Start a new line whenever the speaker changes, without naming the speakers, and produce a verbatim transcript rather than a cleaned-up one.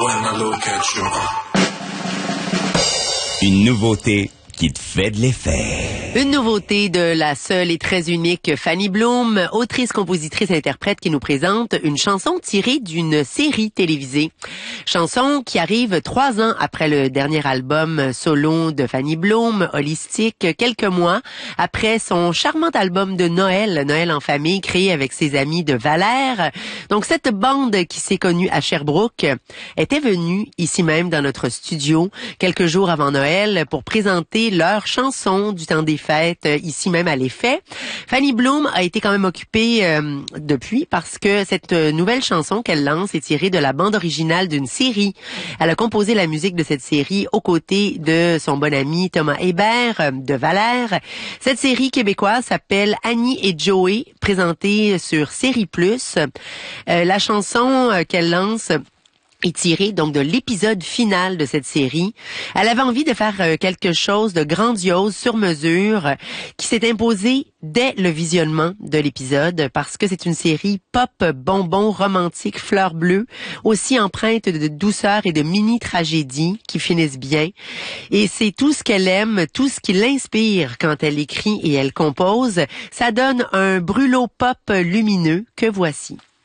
when I look at you.
Une nouveauté qui te fait de l'effet.
Une nouveauté de la seule et très unique Fanny Bloom, autrice, compositrice, interprète qui nous présente une chanson tirée d'une série télévisée. Chanson qui arrive trois ans après le dernier album solo de Fanny Bloom, Holistique, quelques mois après son charmant album de Noël, Noël en famille, créé avec ses amis de Valère. Donc cette bande qui s'est connue à Sherbrooke était venue ici même dans notre studio quelques jours avant Noël pour présenter leur chanson du temps des fêtes ici même à l'Effet. Fanny Bloom a été quand même occupée euh, depuis parce que cette nouvelle chanson qu'elle lance est tirée de la bande originale d'une série. Elle a composé la musique de cette série aux côtés de son bon ami Thomas Hébert de Valère. Cette série québécoise s'appelle Annie et Joey, présentée sur Série Plus. Euh, la chanson euh, qu'elle lance est tirée donc de l'épisode final de cette série. Elle avait envie de faire euh, quelque chose de grandiose, sur mesure, euh, qui s'est imposé dès le visionnement de l'épisode, parce que c'est une série pop, bonbon, romantique, fleur bleue, aussi empreinte de douceur et de mini-tragédie qui finissent bien. Et c'est tout ce qu'elle aime, tout ce qui l'inspire quand elle écrit et elle compose. Ça donne un brûlot pop lumineux que voici.